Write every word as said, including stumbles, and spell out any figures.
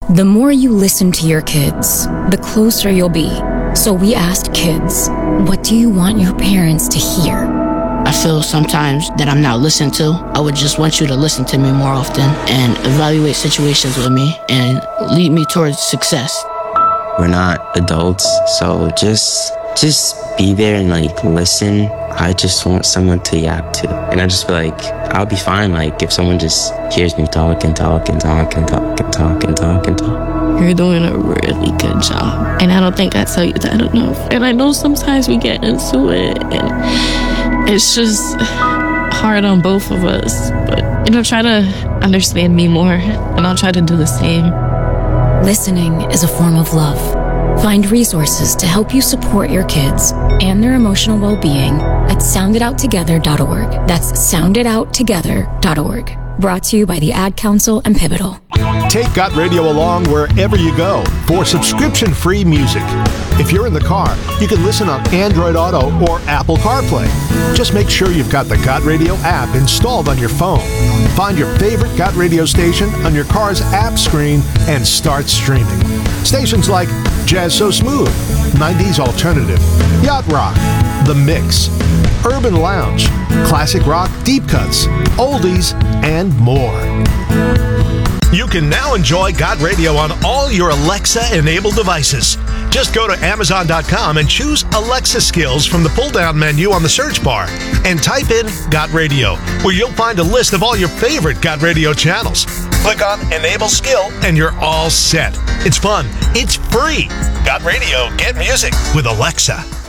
The more you listen to your kids, the closer you'll be. So we asked kids, what do you want your parents to hear? I feel sometimes that I'm not listened to. I would just want you to listen to me more often and evaluate situations with me and lead me towards success. We're not adults, so just just be there and like listen. I just want someone to yap to. And I just feel like I'll be fine like if someone just hears me talk and talk and talk and talk and talk and talk and talk. You're doing a really good job. And I don't think I tell you that enough. And I know sometimes we get into it and it's just hard on both of us. But, you know, try to understand me more and I'll try to do the same. Listening is a form of love. Find resources to help you support your kids and their emotional well-being at sound it out together dot org. That's sound it out together dot org. Brought to you by the Ad Council and Pivotal. Take Got Radio along wherever you go for subscription-free music. If you're in the car, you can listen on Android Auto or Apple CarPlay. Just make sure you've got the Got Radio app installed on your phone. Find your favorite Got Radio station on your car's app screen and start streaming. Stations like Jazz So Smooth, nineties Alternative, Yacht Rock, The Mix, Urban Lounge, Classic Rock Deep Cuts, Oldies, and more. You can now enjoy Got Radio on all your Alexa-enabled devices. Just go to amazon dot com and choose Alexa Skills from the pull-down menu on the search bar and type in Got Radio, where you'll find a list of all your favorite Got Radio channels. Click on Enable Skill and you're all set. It's fun. It's free. Got Radio. Get music with Alexa.